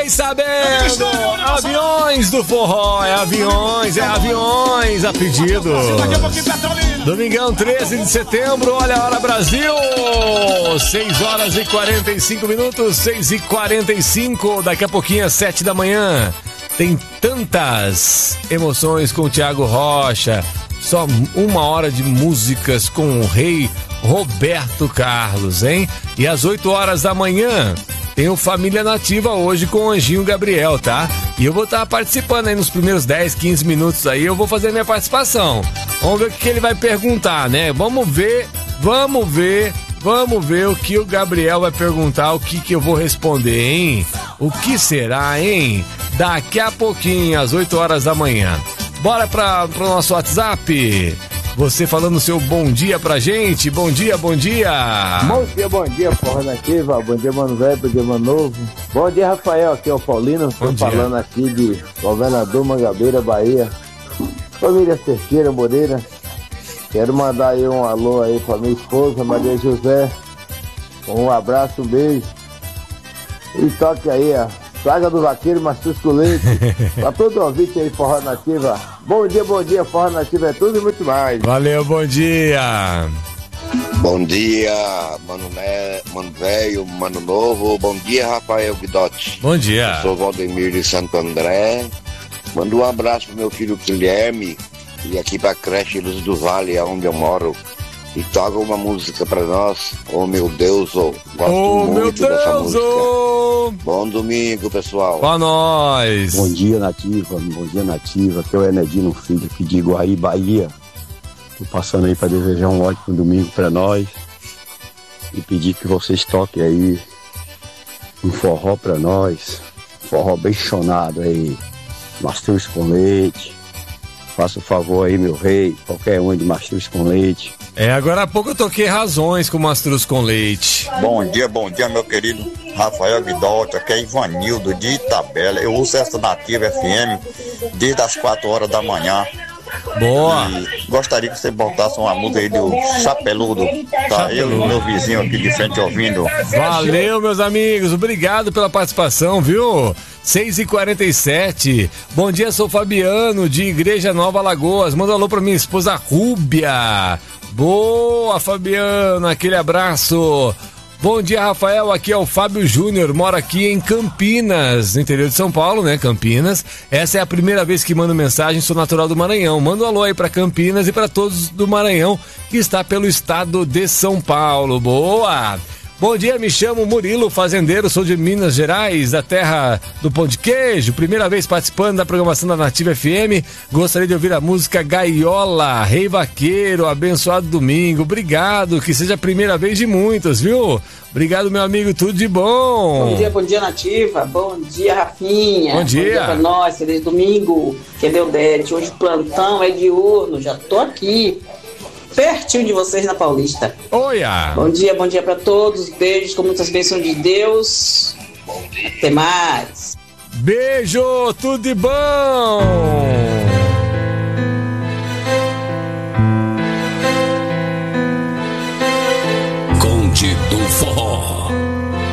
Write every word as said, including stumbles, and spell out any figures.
sabendo! Aviões do forró, é aviões, é aviões a pedido. Domingão, treze de setembro, olha a hora Brasil! seis horas e quarenta e cinco minutos, seis e quarenta e cinco, daqui a pouquinho às sete da manhã. Tem tantas emoções com o Thiago Rocha, só uma hora de músicas com o rei Roberto Carlos, hein? E às oito horas da manhã tem o Família Nativa hoje com o Anjinho Gabriel, tá? E eu vou estar participando aí nos primeiros dez, quinze minutos aí, eu vou fazer a minha participação. Vamos ver o que ele vai perguntar, né? Vamos ver, vamos ver, vamos ver o que o Gabriel vai perguntar, o que que eu vou responder, hein? O que será, hein? Daqui a pouquinho, às oito horas da manhã. Bora para o nosso WhatsApp. Você falando o seu bom dia pra gente. Bom dia, bom dia. Bom dia, bom dia, Forró Nativa. Bom dia, Mano Velho, bom dia, Mano Novo. Bom dia, Rafael. Aqui é o Paulino. Estou falando aqui de Governador Mangabeira, Bahia. Família Cerqueira, Moreira. Quero mandar aí um alô aí pra minha esposa, Maria José. Um abraço, um beijo. E toque aí, ó. Saga do Vaqueiro, Mastruz com Leite. Pra todo ouvinte aí, Forró Nativa. Bom dia, bom dia, Forró Nativa é tudo e muito mais. Valeu, bom dia. Bom dia, Mano, né, Mano Velho, Mano Novo. Bom dia, Rafael Guidotti. Bom dia. Eu sou Valdemir de Santo André. Mando um abraço pro meu filho Guilherme e aqui pra creche Luz do Vale, onde eu moro. E toca uma música pra nós. Oh meu Deus, oh, gosto oh, muito meu Deus, dessa música. Oh. Bom domingo, pessoal. Pra nós. Bom dia, Nativa. Bom dia, Nativa. Aqui é o Enedino Filho, aqui de Iguaí, Bahia. Tô passando aí pra desejar um ótimo domingo pra nós. E pedir que vocês toquem aí um forró pra nós. Forró bem chonado aí. Mastruz com leite. Faça o favor aí, meu rei. Qualquer um de mastruz com leite. É, agora há pouco eu toquei Razões com Mastruz com Leite. Bom dia, bom dia, meu querido Rafael Guidotti, aqui é Ivanildo de Itabela. Eu uso essa Nativa F M desde as quatro horas da manhã. Boa! E gostaria que você botasse uma música aí do Chapeludo. Tá Chapeludo. Eu e o meu vizinho aqui de frente ouvindo. Valeu, meus amigos. Obrigado pela participação, viu? seis e quarenta e sete. Bom dia, sou Fabiano de Igreja Nova Alagoas. Manda um alô pra minha esposa Rúbia. Boa, Fabiano. Aquele abraço. Bom dia, Rafael, aqui é o Fábio Júnior, moro aqui em Campinas, no interior de São Paulo, né, Campinas. Essa é a primeira vez que mando mensagem, sou natural do Maranhão. Manda um alô aí pra Campinas e pra todos do Maranhão, que está pelo estado de São Paulo. Boa! Bom dia, me chamo Murilo Fazendeiro, sou de Minas Gerais, da terra do pão de queijo. Primeira vez participando da programação da Nativa F M. Gostaria de ouvir a música Gaiola, Rei Vaqueiro, abençoado domingo. Obrigado, que seja a primeira vez de muitas, viu? Obrigado, meu amigo, tudo de bom. Bom dia, bom dia, Nativa. Bom dia, Rafinha. Bom dia. Bom dia pra nós, feliz domingo. Que é Deudete. Hoje o plantão é diurno, já tô aqui. Pertinho de vocês na Paulista. Olha! Bom dia, bom dia pra todos. Beijos com muitas bênçãos de Deus. Até mais. Beijo, tudo de bom!